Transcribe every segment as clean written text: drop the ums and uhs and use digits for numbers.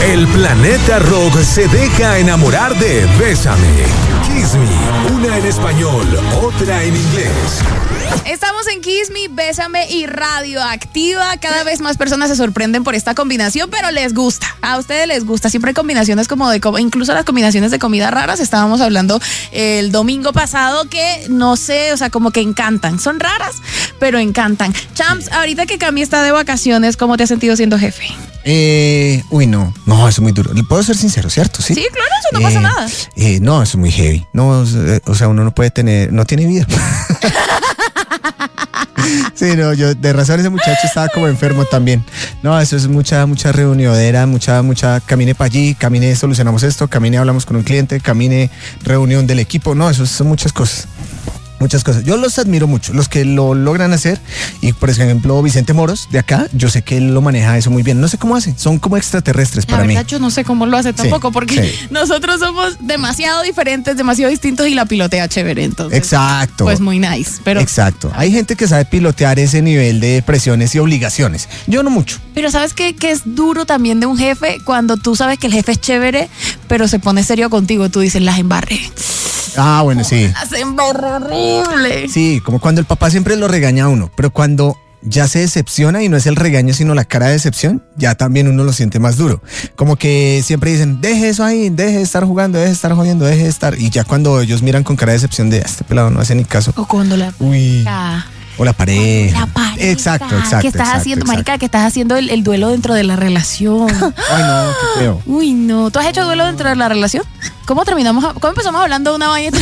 El planeta rock se deja enamorar de Bésame, Kiss Me, una en español, otra en inglés. Estamos en Kiss Me, Bésame y Radioactiva. Cada vez más personas se sorprenden por esta combinación, pero les gusta. A ustedes les gusta. Siempre hay combinaciones como incluso las combinaciones de comida raras. Estábamos hablando el domingo pasado que no sé, o sea, como que encantan. Son raras, pero encantan. Champs, ahorita que Cami está de vacaciones, ¿cómo te has sentido siendo jefe? No, eso es muy duro. Le puedo ser sincero, ¿cierto? Sí, Sí, claro, eso no pasa nada. No, eso es muy heavy. No, o sea, uno no puede tener, no tiene vida. Sí, no, yo de razón ese muchacho estaba como enfermo también. No, eso es mucha reunidera, mucha, camine para allí, camine, solucionamos esto, camine, hablamos con un cliente, camine, reunión del equipo. No, eso son muchas cosas. Muchas cosas. Yo los admiro mucho, los que lo logran hacer. Y por ejemplo, Vicente Moros, de acá, yo sé que él lo maneja eso muy bien. No sé cómo hace, son como extraterrestres para mí. La verdad, yo no sé cómo lo hace tampoco, porque nosotros somos demasiado diferentes, demasiado distintos y la pilotea chévere, entonces. Exacto. Pues muy nice, pero. Exacto. Hay gente que sabe pilotear ese nivel de presiones y obligaciones. Yo no mucho. Pero ¿sabes qué? Que es duro también de un jefe cuando tú sabes que el jefe es chévere, pero se pone serio contigo. Tú dices, las embarré. Ah, bueno, sí. Las embarré horrible. Sí, como cuando el papá siempre lo regaña a uno, pero cuando ya se decepciona y no es el regaño sino la cara de decepción, ya también uno lo siente más duro. Como que siempre dicen, deje eso ahí, deje de estar jugando, deje de estar jodiendo, deje de estar. Y ya cuando ellos miran con cara de decepción de este pelado no hace ni caso. O cuando la o la pareja. La pareja. Exacto. ¿Qué estás haciendo, marica? Que estás haciendo el duelo dentro de la relación. Ay, no, qué feo. Uy, no. ¿Tú has hecho duelo dentro de la relación? ¿Cómo empezamos hablando de una vaina?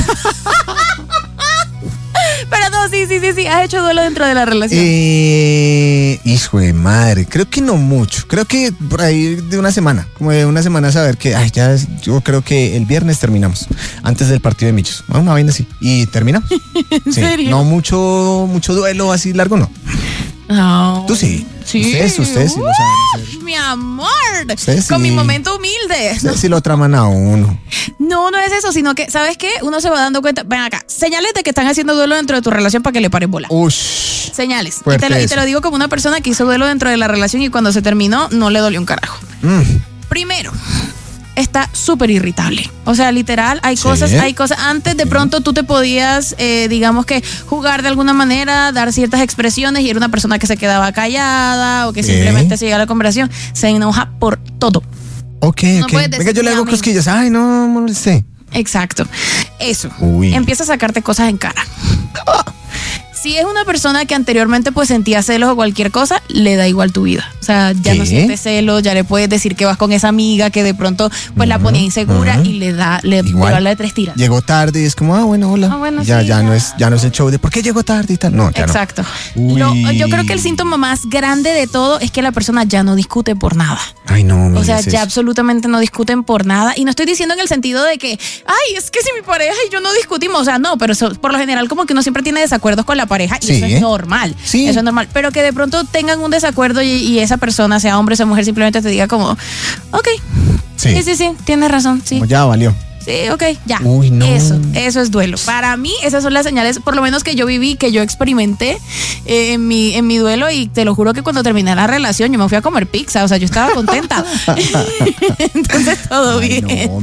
Pero no, sí. ¿Has hecho duelo dentro de la relación? Hijo de madre. Creo que no mucho. Creo que por ahí de una semana. Como de una semana saber que, yo creo que el viernes terminamos. Antes del partido de Millos. Una vaina así. Y terminamos. ¿En serio? No mucho duelo así largo, no. No. Tú sí. Sí. Ustedes sí lo saben hacer. Mi amor. Ustedes Con sí. mi momento humilde. Ustedes sí lo traman a uno. No es eso, sino que, ¿sabes qué? Uno se va dando cuenta. Ven acá, señales de que están haciendo duelo dentro de tu relación para que le paren bola. Ush. Señales. Fuerte Y te lo digo como una persona que hizo duelo dentro de la relación y cuando se terminó no le dolió un carajo. Primero, está súper irritable. O sea, literal, hay cosas. Antes de pronto tú te podías, digamos que jugar de alguna manera, dar ciertas expresiones y era una persona que se quedaba callada o que simplemente seguía la conversación. Se enoja por todo. Ok. Venga, yo le hago cosquillas. Ay, no molesté. Exacto. Eso. Uy. Empieza a sacarte cosas en cara. Si es una persona que anteriormente pues sentía celos o cualquier cosa, le da igual tu vida. O sea, ya no siente celos, ya le puedes decir que vas con esa amiga que de pronto pues la ponía insegura y le da la de tres tiras. Llegó tarde y es como, bueno, hola. Bueno, ya sí, no es el show de ¿por qué llegó tarde y tal? No, ya Exacto. no. Yo creo que el síntoma más grande de todo es que la persona ya no discute por nada. Ay, no, o sea, ya absolutamente no discuten por nada. Y no estoy diciendo en el sentido de que, es que si mi pareja y yo no discutimos, o sea, no, pero eso, por lo general como que uno siempre tiene desacuerdos con la pareja y eso es normal. Sí. Eso es normal. Pero que de pronto tengan un desacuerdo y esa persona, sea hombre o sea mujer, simplemente te diga como, ok, sí, tienes razón, sí. Como ya valió. Sí, ok, ya. Uy, no. Eso es duelo. Para mí, esas son las señales, por lo menos que yo viví, que yo experimenté en mi duelo, y te lo juro que cuando terminé la relación, yo me fui a comer pizza, o sea, yo estaba contenta. Entonces, todo bien. No,